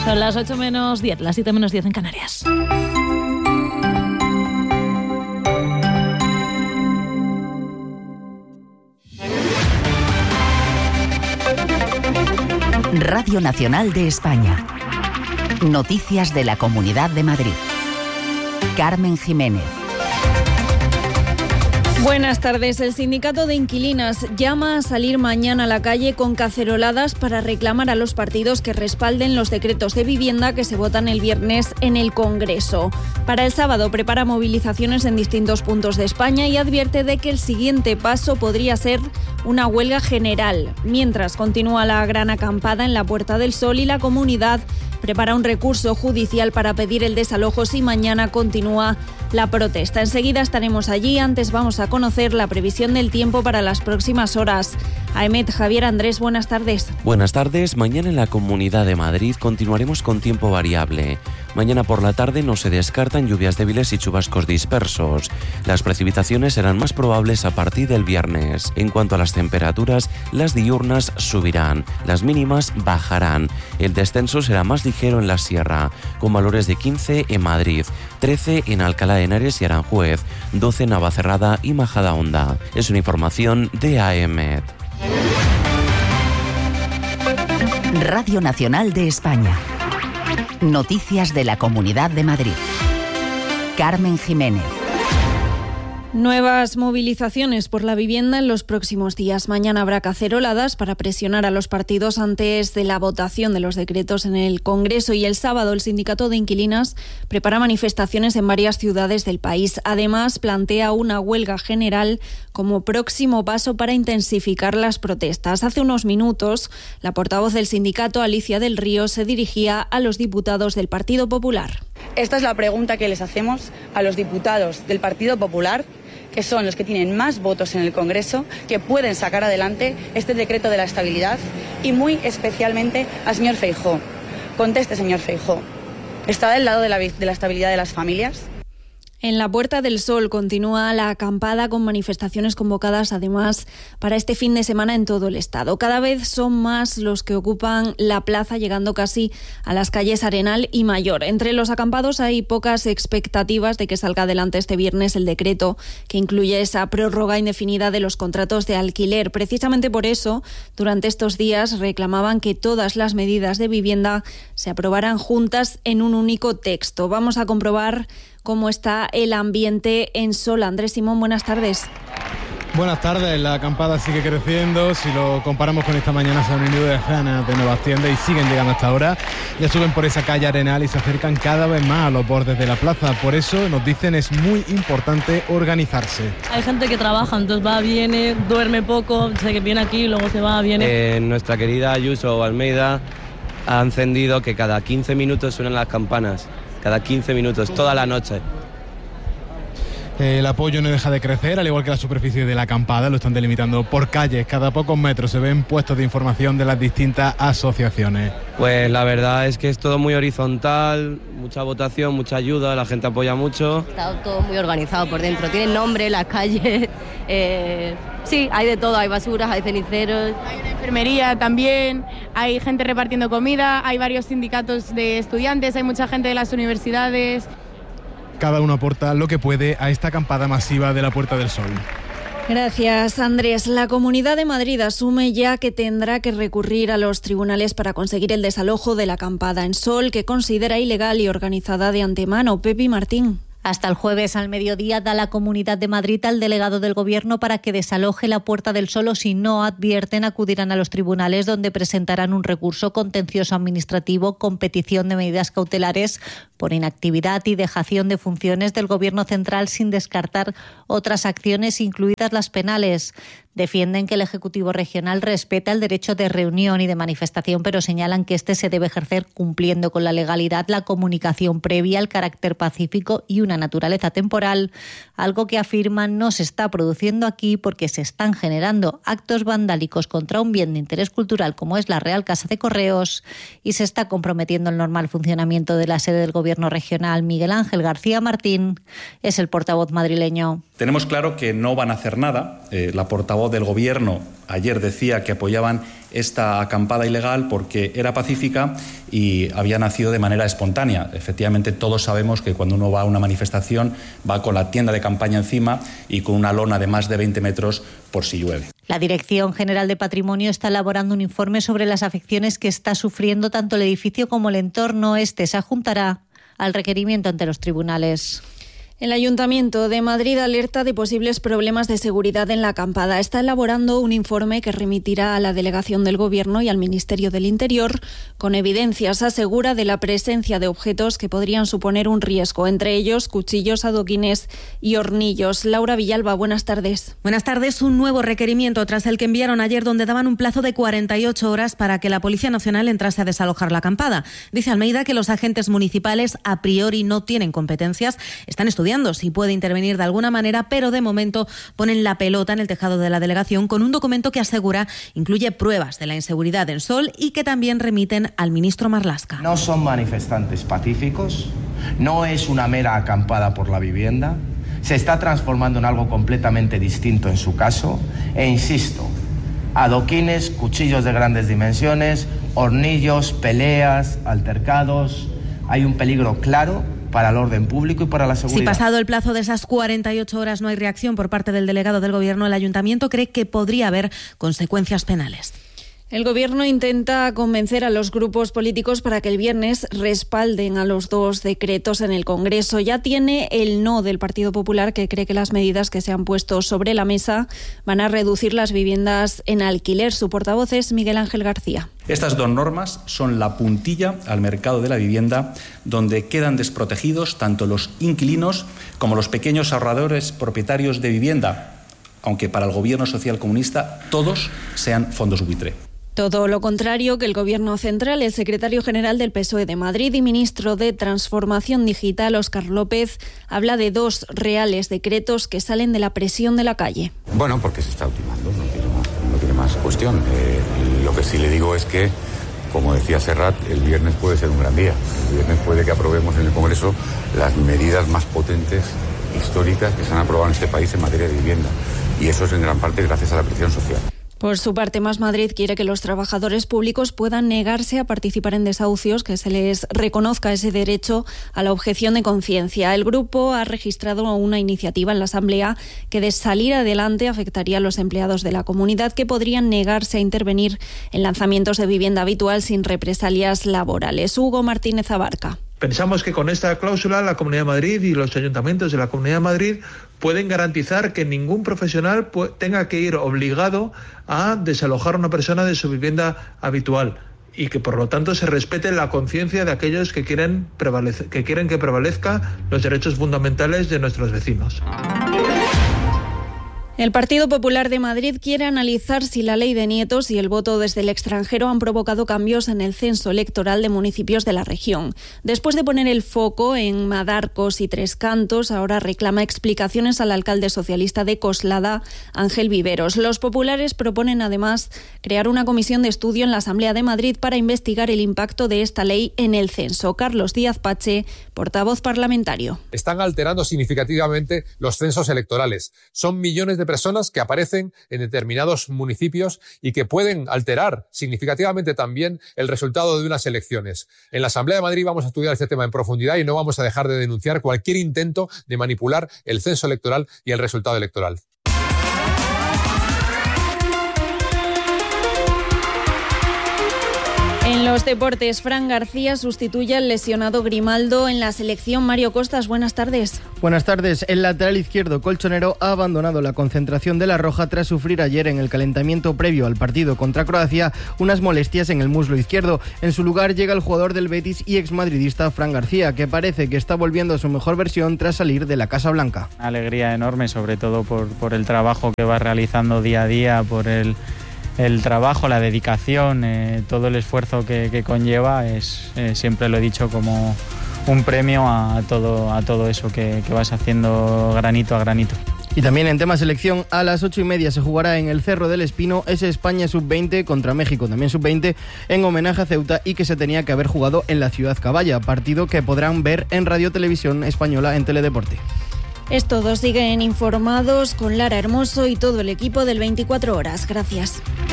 Son las 8 menos 10, las 7 menos 10 en Canarias. Radio Nacional de España. Noticias de la Comunidad de Madrid. Carmen Jiménez. Buenas tardes. El sindicato de inquilinas llama a salir mañana a la calle con caceroladas para reclamar a los partidos que respalden los decretos de vivienda que se votan el viernes en el Congreso. Para el sábado prepara movilizaciones en distintos puntos de España y advierte de que el siguiente paso podría ser una huelga general. Mientras continúa la gran acampada en la Puerta del Sol y la comunidad prepara un recurso judicial para pedir el desalojo si mañana continúa la protesta. Enseguida estaremos allí. Antes vamos a conocer la previsión del tiempo para las próximas horas. Aemet, Javier, Andrés, buenas tardes. Buenas tardes. Mañana en la Comunidad de Madrid continuaremos con tiempo variable. Mañana por la tarde no se descartan lluvias débiles y chubascos dispersos. Las precipitaciones serán más probables a partir del viernes. En cuanto a las temperaturas, las diurnas subirán, las mínimas bajarán. El descenso será más ligero en la sierra, con valores de 15 en Madrid, 13 en Alcalá de Henares y Aranjuez, 12 en Navacerrada y Majadahonda. Es una información de AEMET. Radio Nacional de España. Noticias de la Comunidad de Madrid. Carmen Jiménez. Nuevas movilizaciones por la vivienda en los próximos días. Mañana habrá caceroladas para presionar a los partidos antes de la votación de los decretos en el Congreso y el sábado el sindicato de inquilinas prepara manifestaciones en varias ciudades del país. Además, plantea una huelga general como próximo paso para intensificar las protestas. Hace unos minutos, la portavoz del sindicato, Alicia del Río, se dirigía a los diputados del Partido Popular. Esta es la pregunta que les hacemos a los diputados del Partido Popular, que son los que tienen más votos en el Congreso, que pueden sacar adelante este decreto de la estabilidad, y muy especialmente al señor Feijóo. Conteste, señor Feijóo. ¿Está del lado de la estabilidad de las familias? En la Puerta del Sol continúa la acampada con manifestaciones convocadas además para este fin de semana en todo el estado. Cada vez son más los que ocupan la plaza, llegando casi a las calles Arenal y Mayor. Entre los acampados hay pocas expectativas de que salga adelante este viernes el decreto que incluye esa prórroga indefinida de los contratos de alquiler. Precisamente por eso, durante estos días reclamaban que todas las medidas de vivienda se aprobaran juntas en un único texto. Vamos a comprobar cómo está el ambiente en Sol. Andrés Simón, buenas tardes. Buenas tardes, la acampada sigue creciendo. Si lo comparamos con esta mañana, se han unido decenas de nuevas tiendas y siguen llegando hasta ahora. Ya suben por esa calle Arenal y se acercan cada vez más a los bordes de la plaza. Por eso nos dicen es muy importante organizarse. Hay gente que trabaja, entonces va, viene, duerme poco, sé que viene aquí, luego se va, viene. Nuestra querida Ayuso Almeida ha encendido que cada 15 minutos suenan las campanas. Cada 15 minutos, toda la noche. El apoyo no deja de crecer, al igual que la superficie de la acampada. Lo están delimitando por calles. Cada pocos metros se ven puestos de información de las distintas asociaciones. Pues la verdad es que es todo muy horizontal, mucha votación, mucha ayuda, la gente apoya mucho. Está todo muy organizado por dentro, tienen nombre, las calles, sí, hay de todo, hay basuras, hay ceniceros. Hay una enfermería también, hay gente repartiendo comida, hay varios sindicatos de estudiantes, hay mucha gente de las universidades. Cada uno aporta lo que puede a esta acampada masiva de la Puerta del Sol. Gracias, Andrés. La Comunidad de Madrid asume ya que tendrá que recurrir a los tribunales para conseguir el desalojo de la acampada en Sol, que considera ilegal y organizada de antemano. Pepi Martín. Hasta el jueves al mediodía da la Comunidad de Madrid al delegado del Gobierno para que desaloje la Puerta del Sol, o si no advierten acudirán a los tribunales, donde presentarán un recurso contencioso administrativo con petición de medidas cautelares por inactividad y dejación de funciones del Gobierno central, sin descartar otras acciones, incluidas las penales. Defienden que el Ejecutivo regional respeta el derecho de reunión y de manifestación, pero señalan que este se debe ejercer cumpliendo con la legalidad, la comunicación previa, el carácter pacífico y una naturaleza temporal, algo que afirman no se está produciendo aquí porque se están generando actos vandálicos contra un bien de interés cultural como es la Real Casa de Correos, y se está comprometiendo el normal funcionamiento de la sede del Gobierno regional. Miguel Ángel García Martín es el portavoz madrileño. Tenemos claro que no van a hacer nada. La portavoz del Gobierno ayer decía que apoyaban esta acampada ilegal porque era pacífica y había nacido de manera espontánea. Efectivamente, todos sabemos que cuando uno va a una manifestación va con la tienda de campaña encima y con una lona de más de 20 metros por si llueve. La Dirección General de Patrimonio está elaborando un informe sobre las afecciones que está sufriendo tanto el edificio como el entorno. Se adjuntará al requerimiento ante los tribunales. El Ayuntamiento de Madrid alerta de posibles problemas de seguridad en la acampada. Está elaborando un informe que remitirá a la Delegación del Gobierno y al Ministerio del Interior con evidencias, asegura, de la presencia de objetos que podrían suponer un riesgo, entre ellos cuchillos, adoquines y hornillos. Laura Villalba, buenas tardes. Buenas tardes. Un nuevo requerimiento tras el que enviaron ayer, donde daban un plazo de 48 horas para que la Policía Nacional entrase a desalojar la acampada. Dice Almeida que los agentes municipales a priori no tienen competencias, están estudiando si puede intervenir de alguna manera, pero de momento ponen la pelota en el tejado de la delegación con un documento que asegura incluye pruebas de la inseguridad en Sol y que también remiten al ministro Marlaska. No son manifestantes pacíficos, no es una mera acampada por la vivienda, se está transformando en algo completamente distinto en su caso e insisto, adoquines, cuchillos de grandes dimensiones, hornillos, peleas, altercados, hay un peligro claro para el orden público y para la seguridad. Si pasado el plazo de esas 48 horas no hay reacción por parte del delegado del Gobierno, el Ayuntamiento cree que podría haber consecuencias penales. El Gobierno intenta convencer a los grupos políticos para que el viernes respalden a los dos decretos en el Congreso. Ya tiene el no del Partido Popular, que cree que las medidas que se han puesto sobre la mesa van a reducir las viviendas en alquiler. Su portavoz es Miguel Ángel García. Estas dos normas son la puntilla al mercado de la vivienda, donde quedan desprotegidos tanto los inquilinos como los pequeños ahorradores propietarios de vivienda, aunque para el Gobierno social comunista todos sean fondos buitre. Todo lo contrario que el Gobierno central. El secretario general del PSOE de Madrid y ministro de Transformación Digital, Óscar López, habla de dos reales decretos que salen de la presión de la calle. Bueno, porque se está ultimando, no tiene más cuestión. Lo que sí le digo es que, como decía Serrat, el viernes puede ser un gran día. El viernes puede que aprobemos en el Congreso las medidas más potentes, históricas, que se han aprobado en este país en materia de vivienda. Y eso es en gran parte gracias a la presión social. Por su parte, Más Madrid quiere que los trabajadores públicos puedan negarse a participar en desahucios, que se les reconozca ese derecho a la objeción de conciencia. El grupo ha registrado una iniciativa en la Asamblea que, de salir adelante, afectaría a los empleados de la comunidad, que podrían negarse a intervenir en lanzamientos de vivienda habitual sin represalias laborales. Hugo Martínez Abarca. Pensamos que con esta cláusula la Comunidad de Madrid y los ayuntamientos de la Comunidad de Madrid pueden garantizar que ningún profesional tenga que ir obligado a desalojar a una persona de su vivienda habitual y que por lo tanto se respete la conciencia de aquellos que quieren que prevalezca los derechos fundamentales de nuestros vecinos. El Partido Popular de Madrid quiere analizar si la ley de nietos y el voto desde el extranjero han provocado cambios en el censo electoral de municipios de la región. Después de poner el foco en Madarcos y Tres Cantos, ahora reclama explicaciones al alcalde socialista de Coslada, Ángel Viveros. Los populares proponen además crear una comisión de estudio en la Asamblea de Madrid para investigar el impacto de esta ley en el censo. Carlos Díaz Pache, portavoz parlamentario. Están alterando significativamente los censos electorales. Son millones de personas que aparecen en determinados municipios y que pueden alterar significativamente también el resultado de unas elecciones. En la Asamblea de Madrid vamos a estudiar este tema en profundidad y no vamos a dejar de denunciar cualquier intento de manipular el censo electoral y el resultado electoral. En los deportes, Fran García sustituye al lesionado Grimaldo en la selección. Mario Costas, buenas tardes. Buenas tardes. El lateral izquierdo colchonero ha abandonado la concentración de la Roja tras sufrir ayer en el calentamiento previo al partido contra Croacia unas molestias en el muslo izquierdo. En su lugar llega el jugador del Betis y exmadridista Fran García, que parece que está volviendo a su mejor versión tras salir de la Casa Blanca. Una alegría enorme, sobre todo por el trabajo que va realizando día a día, por el trabajo, la dedicación, todo el esfuerzo que conlleva, es siempre lo he dicho, como un premio a todo eso que vas haciendo granito a granito. Y también en tema selección, a las 8:30 se jugará en el Cerro del Espino ese España Sub-20 contra México, también Sub-20, en homenaje a Ceuta y que se tenía que haber jugado en la Ciudad Caballa, partido que podrán ver en Radio Televisión Española en Teledeporte. Es todo, siguen informados con Lara Hermoso y todo el equipo del 24 Horas. Gracias.